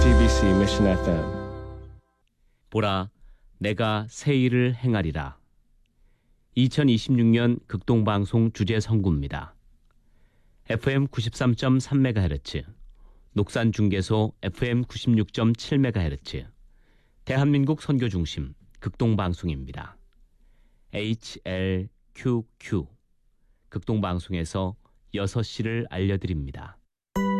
GBC Mission FM. 보라, 내가 새 일을 행하리라. 2026년 극동방송 주제 선구입니다. FM 93.3MHz, 녹산중계소 FM 96.7MHz, 대한민국 선교중심 극동방송입니다. HLQQ, 극동방송에서 6시를 알려드립니다.